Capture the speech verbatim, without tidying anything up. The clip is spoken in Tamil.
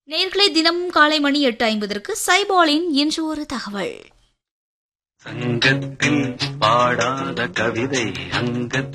நேர்களை தினமும் காலை மணி எட்டு ஐம்பதற்கு சைபாலின் இன்று ஒரு தகவல். சங்கத்தில் பாடாத கவிதை அங்கத்தில்